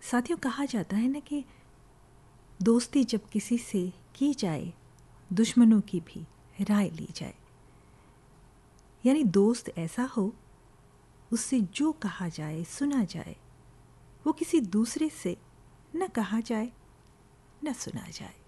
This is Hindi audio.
साथियों, कहा जाता है ना कि दोस्ती जब किसी से की जाए, दुश्मनों की भी राय ली जाए। यानी दोस्त ऐसा हो, उससे जो कहा जाए सुना जाए, वो किसी दूसरे से न कहा जाए न सुना जाए।